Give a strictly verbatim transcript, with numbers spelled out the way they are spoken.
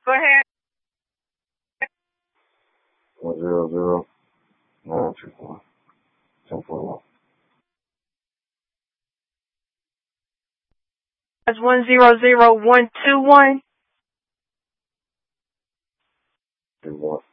Go ahead. One zero zero nine two four ten four one. That's one zero zero one two one. Two one.